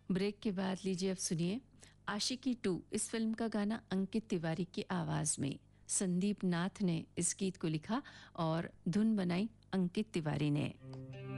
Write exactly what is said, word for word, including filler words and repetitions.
Break के बाद लीजिए अब सुनिए आशिकी टू। इस फिल्म का गाना अंकित तिवारी की आवाज में। संदीप नाथ ने इस गीत को लिखा और धुन बनाई अंकित तिवारी ने।